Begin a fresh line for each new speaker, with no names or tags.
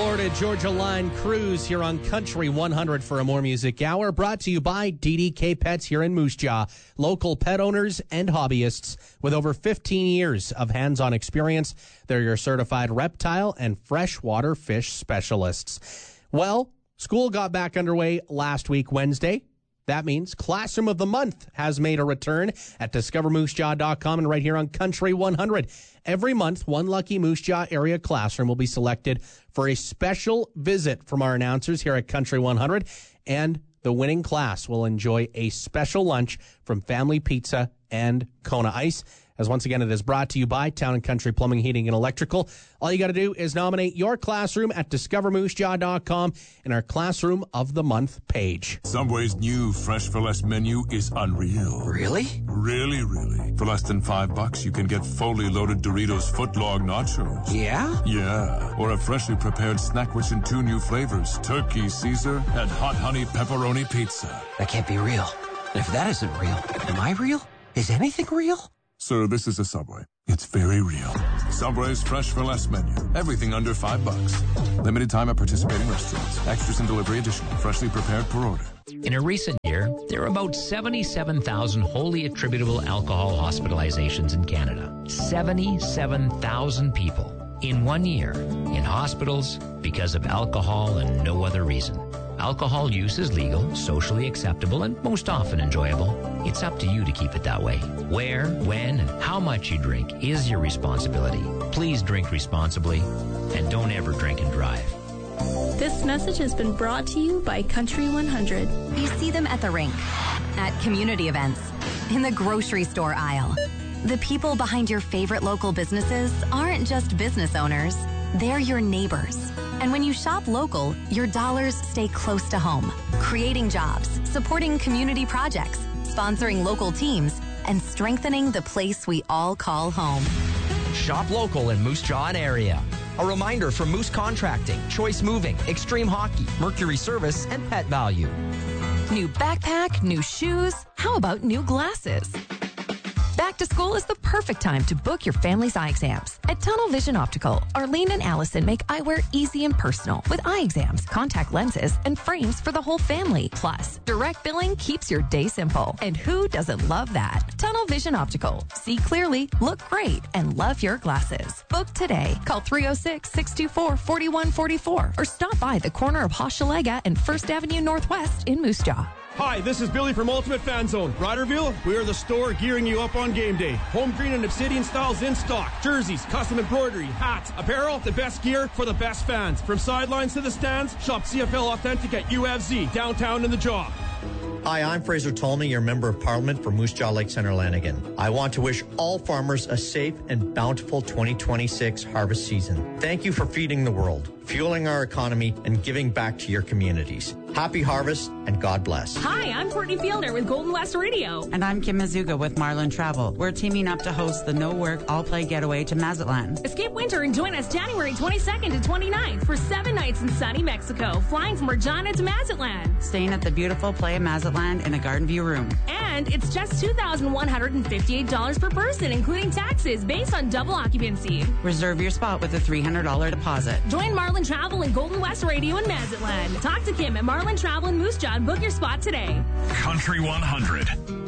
Florida Georgia Line cruise here on Country 100 for a More Music Hour, brought to you by DDK Pets here in Moose Jaw, local pet owners and hobbyists with over 15 years of hands-on experience. They're your certified reptile and freshwater fish specialists. Well, school got back underway last week, Wednesday. That means Classroom of the Month has made a return at discovermoosejaw.com and right here on Country 100. Every month, one lucky Moose Jaw area classroom will be selected for a special visit from our announcers here at Country 100, and the winning class will enjoy a special lunch from Family Pizza and Kona Ice. As once again, it is brought to you by Town & Country Plumbing, Heating, and Electrical. All you got to do is nominate your classroom at discovermoosejaw.com in our Classroom of the Month page.
Subway's new Fresh for Less menu is unreal.
Really?
Really, really. For less than $5, you can get fully loaded Doritos footlong nachos.
Yeah?
Yeah. Or a freshly prepared snack rich in 2 new flavors, Turkey Caesar and Hot Honey Pepperoni Pizza.
That can't be real. If that isn't real, am I real? Is anything real?
Sir, this is a Subway. It's very real. Subway's Fresh for Less menu. Everything under $5. Limited time at participating restaurants. Extras and delivery additional. Freshly prepared per order.
In a recent year, there were about 77,000 wholly attributable alcohol hospitalizations in Canada. 77,000 people in 1 year in hospitals because of alcohol and no other reason. Alcohol use is legal, socially acceptable, and most often enjoyable. It's up to you to keep it that way. Where, when, and how much you drink is your responsibility. Please drink responsibly, and don't ever drink and drive.
This message has been brought to you by Country 100.
You see them at the rink, at community events, in the grocery store aisle. The people behind your favorite local businesses aren't just business owners. They're your neighbors. And when you shop local, your dollars stay close to home, creating jobs, supporting community projects, sponsoring local teams, and strengthening the place we all call home.
Shop local in Moose Jaw and area. A reminder from Moose Contracting, Choice Moving, Extreme Hockey, Mercury Service, and Pet Value.
New backpack, new shoes. How about new glasses? Back to school is the perfect time to book your family's eye exams. At Tunnel Vision Optical, Arlene and Allison make eyewear easy and personal with eye exams, contact lenses, and frames for the whole family. Plus, direct billing keeps your day simple. And who doesn't love that? Tunnel Vision Optical. See clearly, look great, and love your glasses. Book today. Call 306-624-4144 or stop by the corner of Hochelaga and 1st Avenue Northwest in Moose Jaw.
Hi, this is Billy from Ultimate Fan Zone. Riderville, we are the store gearing you up on game day. Home green and obsidian styles in stock. Jerseys, custom embroidery, hats, apparel, the best gear for the best fans. From sidelines to the stands, shop CFL Authentic at UFZ, downtown in the Jaw.
Hi, I'm Fraser Tolney, your Member of Parliament for Moose Jaw Lake Center Lanigan. I want to wish all farmers a safe and bountiful 2026 harvest season. Thank you for feeding the world, fueling our economy, and giving back to your communities. Happy harvest, and God bless.
Hi, I'm Courtney Fielder with Golden West Radio.
And I'm Kim Mazuga with Marlin Travel. We're teaming up to host the No Work, All Play Getaway to Mazatlan.
Escape winter and join us January 22nd to 29th for 7 nights in sunny Mexico, flying from Regina to Mazatlan.
Staying at the beautiful Playa Mazatlan in a garden view room.
And it's just $2,158 per person, including taxes, based on double occupancy.
Reserve your spot with a $300 deposit.
Join Marlin Travel and Golden West Radio in Mazatlan. Talk to Kim at Marlin Travel in Moose Jaw and book your spot today.
Country 100.